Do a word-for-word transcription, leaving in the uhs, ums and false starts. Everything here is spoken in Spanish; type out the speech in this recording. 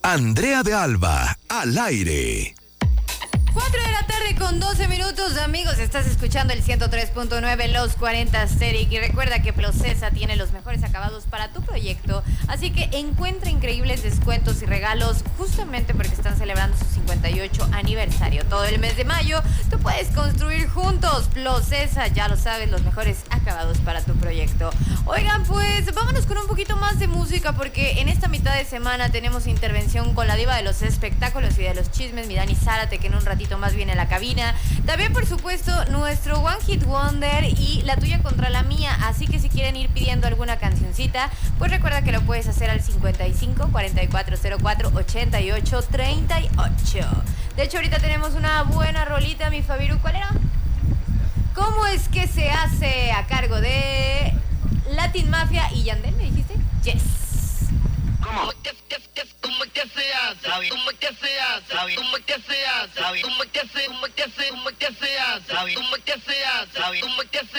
Andrea de Alba, al aire. cuatro de la tarde con doce minutos, amigos. Estás escuchando el ciento tres punto nueve, Los cuarenta Aesthetic. Y recuerda que Procesa tiene los mejores acabados para tu proyecto. Así que encuentra increíbles descuentos y regalos justamente porque están celebrando su cincuenta y ocho aniversario. Todo el mes de mayo tú puedes construir juntos. Procesa, ya lo sabes, los mejores acabados para tu proyecto. Oigan, pues vámonos con un poquito más de música porque en esta mitad de semana tenemos intervención con la diva de los espectáculos y de los chismes, mi Dani Zárate, que en un ratito más viene a la cabina. También, por supuesto, nuestro One Hit Wonder y la tuya contra la mía. Así que si quieren ir pidiendo alguna cancioncita, pues recuerda que lo puedes hacer al cincuenta y cinco, cuarenta y cuatro cero cuatro, ochenta y ocho, treinta y ocho. De hecho, ahorita tenemos una buena rolita, mi Fabiru. ¿Cuál era? ¿Cómo es que se hace? A cargo de Latin Mafia y Yandel, ¿me dijiste? Yes. ¿Cómo? ¿Cómo que se hace? ¿Cómo que se hace? ¿Cómo que se hace? ¿Cómo que se hace? ¿Cómo que se hace? ¿Cómo que se hace? ¿Cómo que se hace? ¿Cómo que se